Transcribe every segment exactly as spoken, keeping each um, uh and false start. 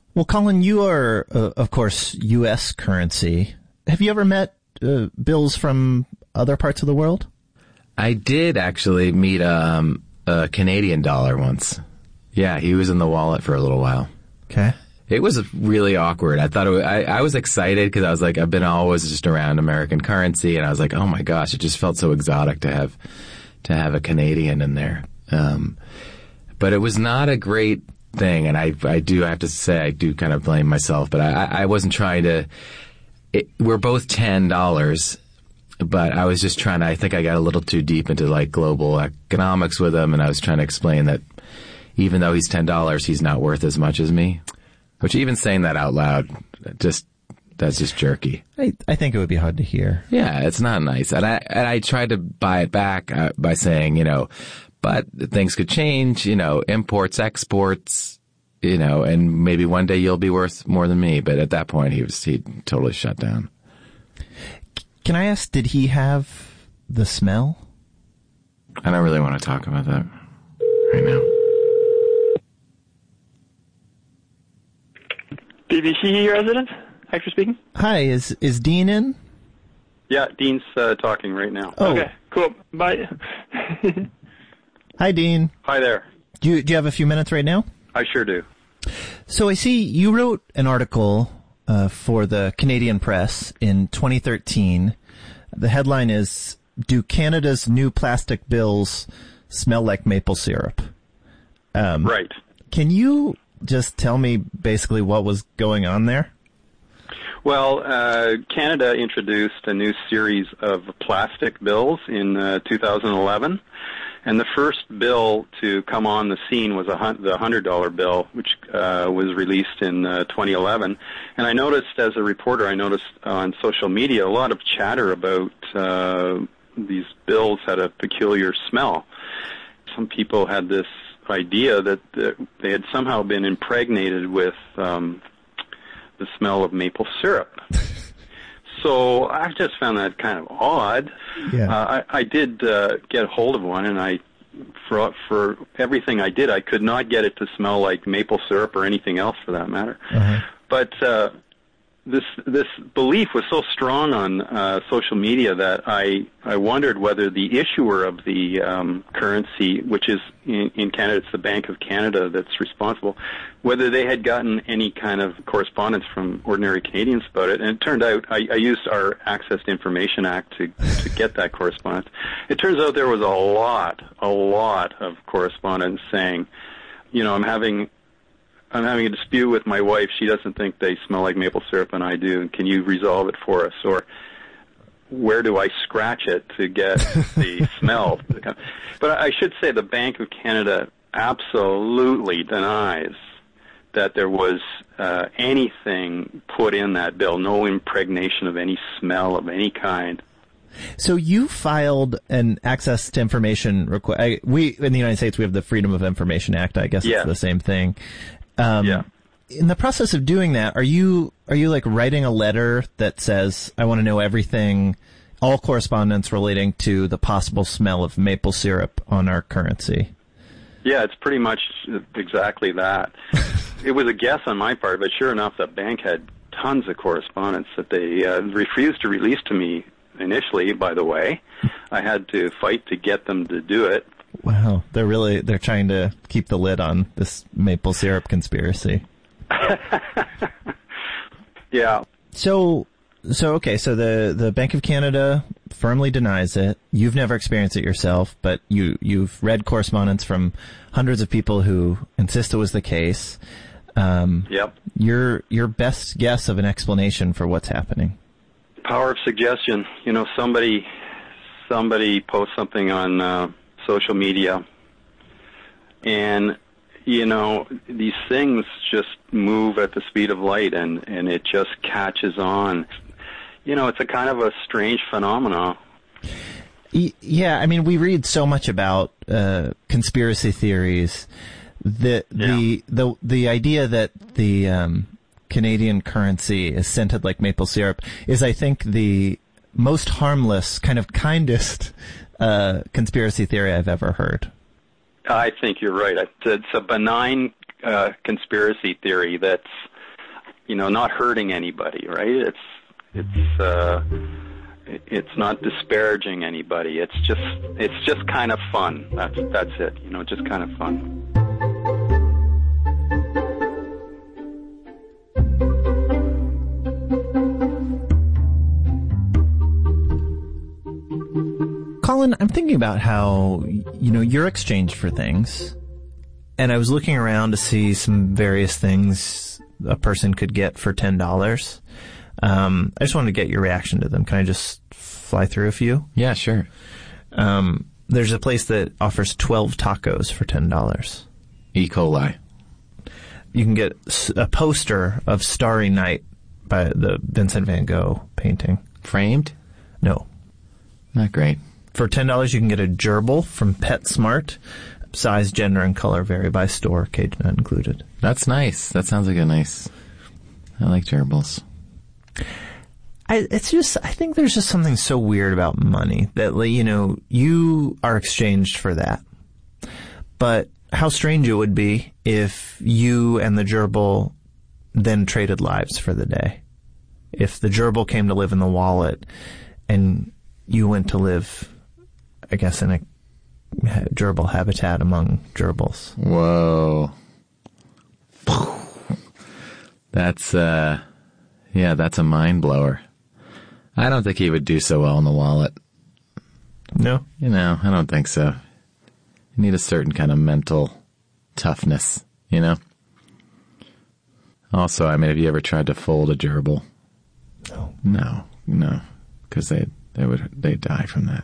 Well, Colin, you are, uh, of course, U S currency. Have you ever met uh, bills from other parts of the world? I did actually meet um, a Canadian dollar once. Yeah, he was in the wallet for a little while. Okay. It was really awkward. I thought it was, I, I was excited because I was like, I've been always just around American currency, and I was like, oh my gosh, it just felt so exotic to have to have a Canadian in there. Um, but it was not a great thing, and I I do have to say I do kind of blame myself, but I, I wasn't trying to. It, we're both ten dollars, but I was just trying to. I think I got a little too deep into like global economics with him, and I was trying to explain that even though he's ten dollars, he's not worth as much as me. Which even saying that out loud, just that's just jerky. I, I think it would be hard to hear. Yeah, it's not nice. And I and I tried to buy it back uh, by saying, you know, but things could change, you know, imports, exports, you know, and maybe one day you'll be worth more than me. But at that point, he was he totally shut down. Can I ask, did he have the smell? I don't really want to talk about that right now. B B C resident, Hector speaking. Hi, is is Dean in? Yeah, Dean's uh, talking right now. Oh. Okay, cool. Bye. Hi, Dean. Hi there. Do you, do you have a few minutes right now? I sure do. So I see you wrote an article uh, for the Canadian Press in twenty thirteen. The headline is, "Do Canada's new plastic bills smell like maple syrup?" Um, right. Can you just tell me basically what was going on there? Well, uh, Canada introduced a new series of plastic bills in uh, two thousand eleven, and the first bill to come on the scene was a hun- the one hundred dollar bill, which uh, was released in uh, twenty eleven. And I noticed, as a reporter, I noticed on social media a lot of chatter about uh, these bills had a peculiar smell. Some people had this idea that they had somehow been impregnated with um, the smell of maple syrup. So I just found that kind of odd. Yeah. Uh, I, I did uh, get hold of one, and I, for for everything I did, I could not get it to smell like maple syrup or anything else, for that matter. Uh-huh. But uh, this this belief was so strong on uh, social media that I I wondered whether the issuer of the um, currency, which is in, in Canada, it's the Bank of Canada that's responsible, whether they had gotten any kind of correspondence from ordinary Canadians about it. And it turned out I, I used our Access to Information Act to to get that correspondence. It turns out there was a lot, a lot of correspondence saying, you know, I'm having. I'm having a dispute with my wife. She doesn't think they smell like maple syrup, and I do. Can you resolve it for us? Or where do I scratch it to get the smell? But I should say the Bank of Canada absolutely denies that there was uh, anything put in that bill, no impregnation of any smell of any kind. So you filed an Access to Information request. We, in the United States, we have the Freedom of Information Act. I guess Yeah. it's the same thing. Um, yeah. In the process of doing that, are you are you like writing a letter that says, I want to know everything, all correspondence relating to the possible smell of maple syrup on our currency? Yeah, it's pretty much exactly that. It was a guess on my part, but sure enough, the bank had tons of correspondence that they uh, refused to release to me initially, by the way. I had to fight to get them to do it. Wow, they're really, they're trying to keep the lid on this maple syrup conspiracy. Yeah. So, so okay, so the, the Bank of Canada firmly denies it. You've never experienced it yourself, but you, you've read correspondence from hundreds of people who insist it was the case. Um, yep. Your, your best guess of an explanation for what's happening? Power of suggestion. You know, somebody, somebody posts something on uh, social media, and you know, these things just move at the speed of light, and, and it just catches on. You know, it's a kind of a strange phenomenon. Yeah, I mean, we read so much about uh, conspiracy theories. The Yeah. the the the idea that the um, Canadian currency is scented like maple syrup is, I think, the most harmless, kind of kindest uh, conspiracy theory I've ever heard. I think you're right. It's a benign uh, conspiracy theory that's you know, not hurting anybody, right? It's it's uh, it's not disparaging anybody. It's just it's just kind of fun. That's that's it. You know, just kind of fun. Colin, I'm thinking about how, you know, you're exchanged for things, and I was looking around to see some various things a person could get for ten dollars. Um, I just wanted to get your reaction to them. Can I just fly through a few? Yeah, sure. Um, there's a place that offers twelve tacos for ten dollars. E. coli. You can get a poster of Starry Night by the Vincent van Gogh painting. Framed? No. Not great. For ten dollars, you can get a gerbil from PetSmart. Size, gender, and color vary by store, cage not included. That's nice. That sounds like a nice... I like gerbils. I, it's just, I think there's just something so weird about money that, like, you know, you are exchanged for that. But how strange it would be if you and the gerbil then traded lives for the day. If the gerbil came to live in the wallet and you went to live, I guess, in a gerbil habitat among gerbils. Whoa. That's, uh, yeah, that's a mind blower. I don't think he would do so well in the wallet. No? You know, I don't think so. You need a certain kind of mental toughness, you know? Also, I mean, have you ever tried to fold a gerbil? No. No, no, because they they would they die from that.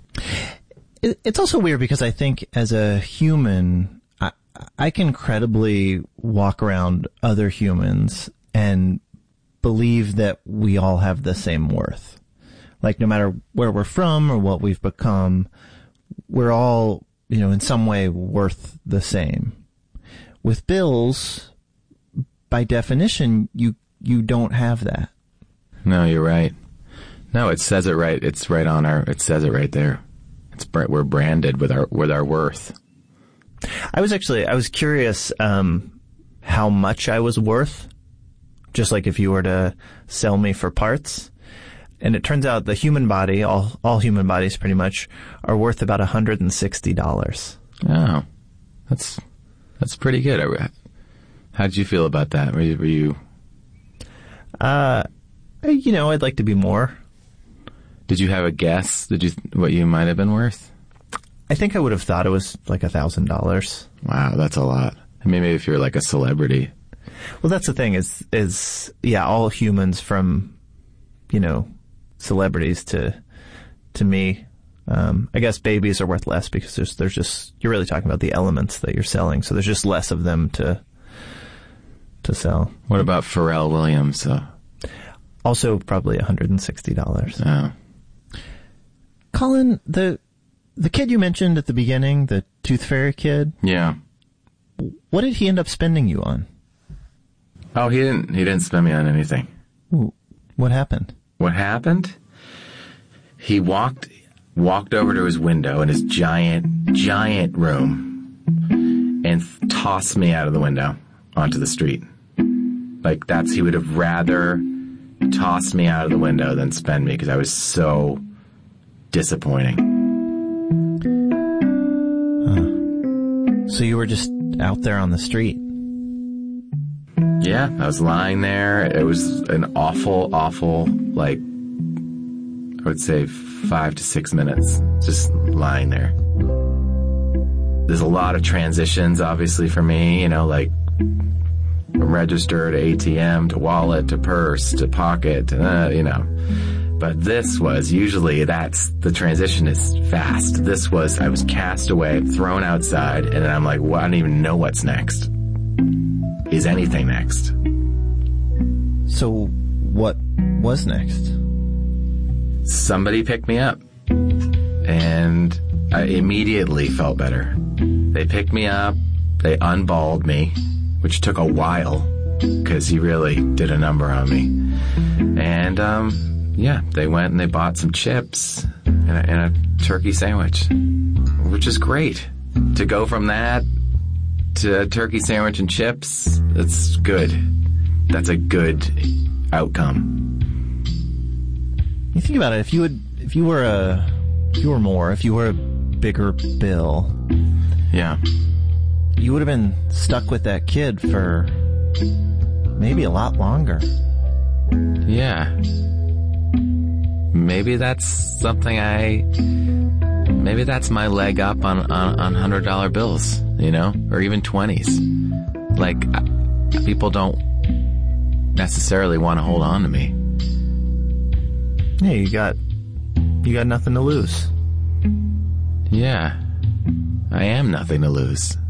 It, it's also weird because I think as a human, I, I can credibly walk around other humans and believe that we all have the same worth. Like, no matter where we're from or what we've become, we're all, you know, in some way worth the same. With bills, by definition, you you don't have that. No, you're right. No, it says it right. It's right on our. It says it right there. It's we're branded with our with our worth. I was actually I was curious um, how much I was worth. Just like if you were to sell me for parts. And it turns out the human body, all all human bodies pretty much, are worth about one hundred sixty dollars. Oh, that's that's pretty good. How did you feel about that? Were you, were you... Uh, you know, I'd like to be more. Did you have a guess? Did you what you might have been worth? I think I would have thought it was like a thousand dollars. Wow, that's a lot. I mean, maybe if you're like a celebrity. Well, that's the thing is, is, yeah, all humans from, you know, celebrities to, to me, um, I guess babies are worth less because there's, there's just, you're really talking about the elements that you're selling. So there's just less of them to, to sell. What about Pharrell Williams? Uh, also probably one hundred sixty dollars. Oh. Colin, the, the kid you mentioned at the beginning, the Tooth Fairy kid. Yeah. What did he end up spending you on? Oh, he didn't. He didn't spend me on anything. What happened? What happened? He walked walked over to his window in his giant, giant room and tossed me out of the window onto the street. Like that's he would have rather tossed me out of the window than spend me because I was so disappointing. Huh. So you were just out there on the street? Yeah, I was lying there. It was an awful, awful, like, I would say five to six minutes just lying there. There's a lot of transitions, obviously, for me, you know, like from register to A T M to wallet to purse to pocket, uh, you know. But this was, usually that's, the transition is fast. This was, I was cast away, thrown outside, and then I'm like, well, I don't even know what's next. Is anything next? So what was next? Somebody picked me up, and I immediately felt better. They picked me up, they unballed me, which took a while, because he really did a number on me. And, um, yeah, they went and they bought some chips and a, and a turkey sandwich, which is great. To go from that to a turkey sandwich and chips, it's good. that's a good outcome. You think about it. If you would, if you were a, if you were more, if you were a bigger bill, Yeah. you would have been stuck with that kid for maybe a lot longer. Yeah. Maybe that's something I, maybe that's my leg up on, on, on one hundred dollar bills, you know, or even twenties. Like, people don't necessarily want to hold on to me. Yeah, you got, you got nothing to lose. Yeah. I am nothing to lose.